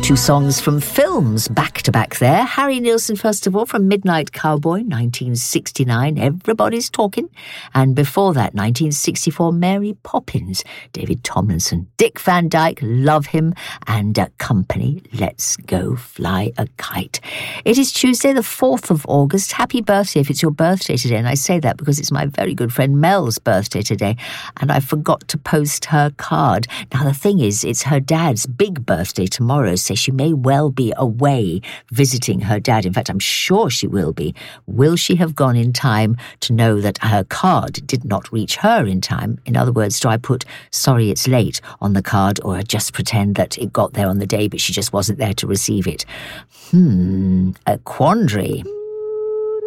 Two songs from films back-to-back there. Harry Nilsson, first of all, from Midnight Cowboy, 1969, Everybody's Talking. And before that, 1964, Mary Poppins, David Tomlinson. Dick Van Dyke, love him. And Company, Let's Go Fly a Kite. It is Tuesday, the 4th of August. Happy birthday if it's your birthday today. And I say that because it's my very good friend Mel's birthday today. And I forgot to post her card. Now, the thing is, it's her dad's big birthday tomorrow, so she may well be away visiting her dad. In fact, I'm sure she will be. Will she have gone in time to know that her card did not reach her in time? In other words, do I put sorry it's late on the card, or just pretend that it got there on the day but she just wasn't there to receive it? A quandary.